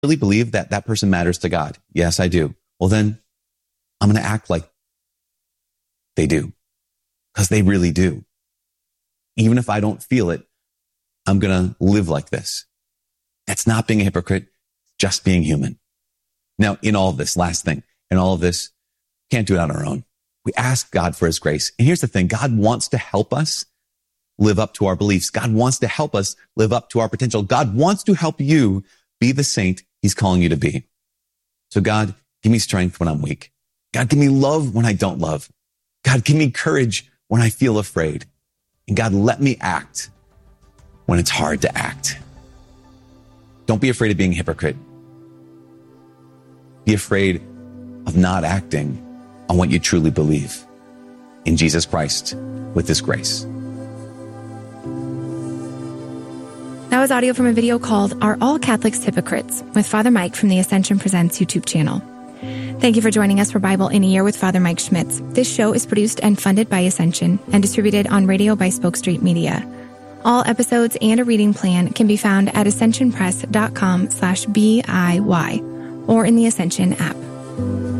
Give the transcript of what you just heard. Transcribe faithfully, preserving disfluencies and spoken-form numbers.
really believe that that person matters to God? Yes, I do. Well, then I'm going to act like they do, because they really do. Even if I don't feel it, I'm going to live like this. That's not being a hypocrite, just being human. Now, in all of this, last thing, in all of this, can't do it on our own. We ask God for his grace. And here's the thing. God wants to help us live up to our beliefs. God wants to help us live up to our potential. God wants to help you be the saint he's calling you to be. So God, give me strength when I'm weak. God, give me love when I don't love. God, give me courage when I feel afraid. And God, let me act when it's hard to act. Don't be afraid of being a hypocrite. Be afraid of not acting on what you truly believe in Jesus Christ with his grace. That was audio from a video called Are All Catholics Hypocrites? With Father Mike from the Ascension Presents YouTube channel. Thank you for joining us for Bible in a Year with Father Mike Schmitz. This show is produced and funded by Ascension and distributed on radio by Spoke Street Media. All episodes and a reading plan can be found at ascension press dot com slash B I Y or in the Ascension app.